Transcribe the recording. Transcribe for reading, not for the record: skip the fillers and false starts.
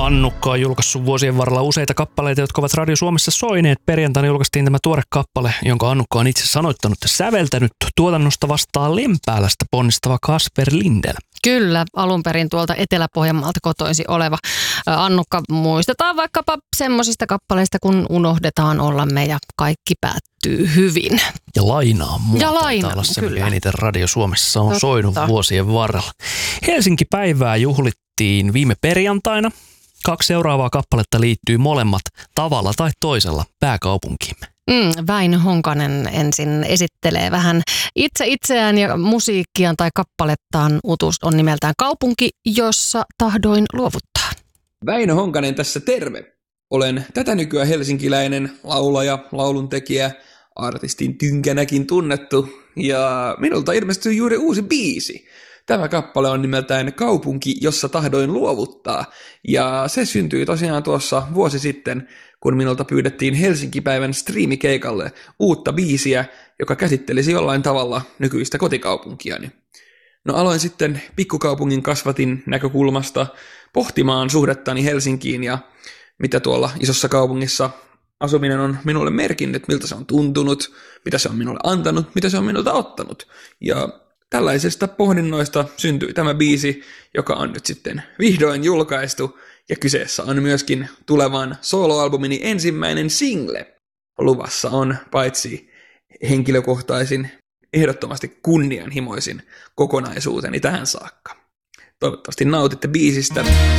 Annukka on julkaissut vuosien varrella useita kappaleita, jotka ovat Radio Suomessa soineet. Perjantaina julkaistiin tämä tuore kappale, jonka Annukka on itse sanoittanut ja säveltänyt. Tuotannosta vastaa Lempäälästä ponnistava Kasper Lindell. Kyllä, alun perin tuolta Etelä-Pohjanmaalta kotoisi oleva Annukka. Muistetaan vaikkapa semmoisista kappaleista, kun unohdetaan ollamme ja kaikki päättyy hyvin. Ja lainaa muuta. Ja lainaa, taitaa olla se, kyllä. Eniten Radio Suomessa on Totta. soinut vuosien varrella. Helsinki-päivää juhlittiin viime perjantaina. 2 seuraavaa kappaletta liittyy molemmat tavalla tai toisella pääkaupunkiimme. Väinö Honkanen ensin esittelee vähän itseään ja musiikkiaan tai kappalettaan. Utus on nimeltään Kaupunki, jossa tahdoin luovuttaa. Väinö Honkanen tässä terve. Olen tätä nykyään helsinkiläinen laulaja, lauluntekijä, artistin tynkänäkin tunnettu ja minulta ilmestyy juuri uusi biisi. Tämä kappale on nimeltään Kaupunki, jossa tahdoin luovuttaa ja se syntyi tosiaan tuossa vuosi sitten, kun minulta pyydettiin Helsinki-päivän striimikeikalle uutta biisiä, joka käsittelisi jollain tavalla nykyistä kotikaupunkiani. No aloin sitten pikkukaupungin kasvatin näkökulmasta pohtimaan suhdettani Helsinkiin ja mitä tuolla isossa kaupungissa asuminen on minulle merkinnyt, miltä se on tuntunut, mitä se on minulle antanut, mitä se on minulta ottanut. Ja tällaisesta pohdinnoista syntyi tämä biisi, joka on nyt sitten vihdoin julkaistu, ja kyseessä on myöskin tulevan soloalbumini ensimmäinen single. Luvassa on paitsi henkilökohtaisin, ehdottomasti kunnianhimoisin kokonaisuuteni tähän saakka. Toivottavasti nautitte biisistä.